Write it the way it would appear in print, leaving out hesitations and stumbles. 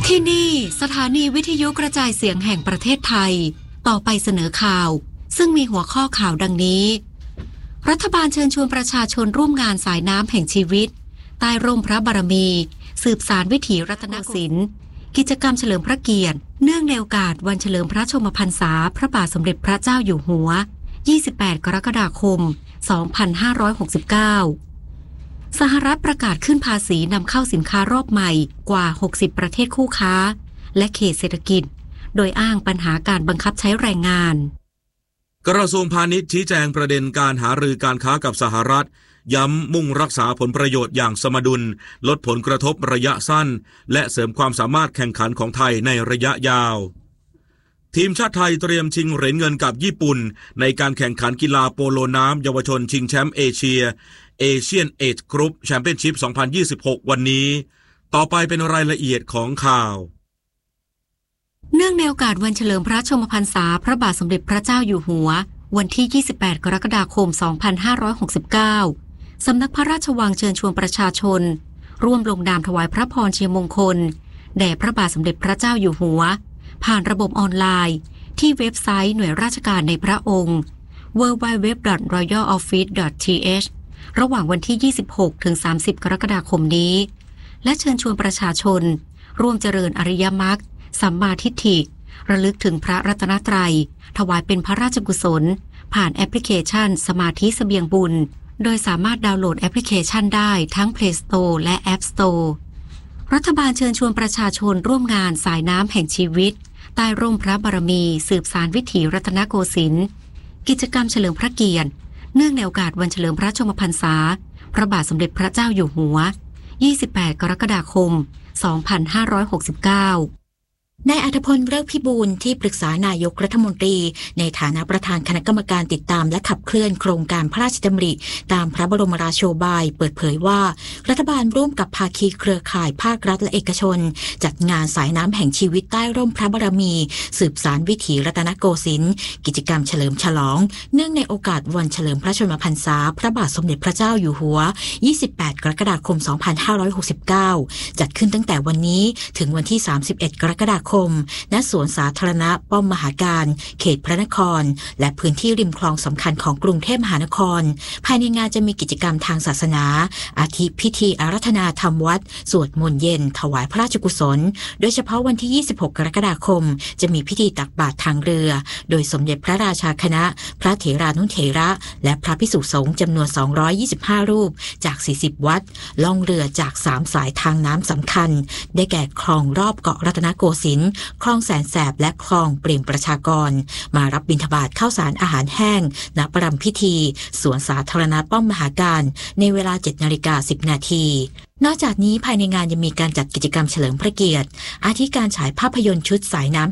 ที่นี่สถานีวิทยุกระจายเสียงแห่งประเทศไทยต่อไปเสนอข่าวซึ่งมีหัวข้อข่าวดังนี้รัฐบาลเชิญชวนประชาชนร่วมงานสายน้ำแห่งชีวิตใต้ร่มพระบารมีสืบสานวิถีรัตนศิลป์กิจกรรมเฉลิมพระเกียรติเนื่องในโอกาสวันเฉลิมพระชนมพรรษาพระบาทสมเด็จพระเจ้าอยู่หัว28 กรกฎาคม 2569สหรัฐประกาศขึ้นภาษีนำเข้าสินค้ารอบใหม่กว่า60ประเทศคู่ค้าและเขตเศรษฐกิจโดยอ้างปัญหาการบังคับใช้แรงงานกระทรวงพาณิชย์ชี้แจงประเด็นการหารือการค้ากับสหรัฐย้ำมุ่งรักษาผลประโยชน์อย่างสมดุลลดผลกระทบระยะสั้นและเสริมความสามารถแข่งขันของไทยในระยะยาวทีมชาติไทยเตรียมชิงเหรียญเงินกับญี่ปุ่นในการแข่งขันกีฬาโปโลน้ำเยาวชนชิงแชมป์เอเชียเอเชียนเอจกรุ๊ปแชมเปี้ยนชิพ 2026 วันนี้ต่อไปเป็นรายละเอียดของข่าวเนื่องในโอกาสวันเฉลิมพระชนมพรรษาพระบาทสมเด็จพระเจ้าอยู่หัววันที่28 กรกฎาคม 2569สำนักพระราชวังเชิญชวนประชาชนร่วมลงนามถวายพระพรชัยมงคลแด่พระบาทสมเด็จพระเจ้าอยู่หัวผ่านระบบออนไลน์ที่เว็บไซต์หน่วยราชการในพระองค์ www.royaloffice.th ระหว่างวันที่26 ถึง 30 กรกฎาคมนี้และเชิญชวนประชาชนร่วมเจริญอริยมรรคสัมมาทิฏฐิระลึกถึงพระรัตนตรัยถวายเป็นพระราชกุศลผ่านแอปพลิเคชันสมาธิเสบียงบุญโดยสามารถดาวน์โหลดแอปพลิเคชันได้ทั้ง Play Store และ App Store รัฐบาลเชิญชวนประชาชนร่วมงานสายน้ำแห่งชีวิตใต้ร่มพระบารมีสืบสานวิถีรัตนโกสินทร์กิจกรรมเฉลิมพระเกียรติเนื่องในโอกาสวันเฉลิมพระชนมพรรษาพระบาทสมเด็จพระเจ้าอยู่หัว28 กรกฎาคม 2569 นายอัธพล เลิกพิบูลที่ปรึกษานายกรัฐมนตรีในฐานะประธานคณะกรรมการติดตามและขับเคลื่อนโครงการพระราชดำริตามพระบรมราโชบายเปิดเผยว่ารัฐบาลร่วมกับภาคีเครือข่ายภาครัฐและเอกชนจัดงานสายน้ำแห่งชีวิตใต้ร่มพระบารมีสืบสานวิถีรัตนโกสินทร์กิจกรรมเฉลิมฉลองเนื่องในโอกาสวันเฉลิมพระชนมพรรษาพระบาทสมเด็จพระเจ้าอยู่หัว28 กรกฎาคม 2569จัดขึ้นตั้งแต่วันนี้ถึงวันที่31 กรกฎาคมณสวนสาธารณะป้อมมหาการเขตพระนครและพื้นที่ริมคลองสำคัญของกรุงเทพมหานครภายในงานจะมีกิจกรรมทางศาสนาอาทิพิธีอาราธนาธรรมวัดสวดมนต์เย็นถวายพระราชกุศลโดยเฉพาะวันที่26 กรกฎาคมจะมีพิธีตักบาตรทางเรือโดยสมเด็จพระราชาคณะพระเถรานุเถระและพระภิกษุสงฆ์จำนวน225รูปจาก40วัดล่องเรือจาก3สายทางน้ำสำคัญได้แก่คลองรอบเกาะรัตนโกสินทร์คลองแสนแสบและคลองเปรมประชากรมารับบิณฑบาตข้าวสารอาหารแห้งณประรำพิธีสวนสาธารณะป้อมมหาการในเวลา 7:10 นาทีนอกจากนี้ภายในงานยังมีการจัดกิจกรรมเฉลิมพระเกียรติอาทิการฉายภาพยนตร์ชุดสายน้ำ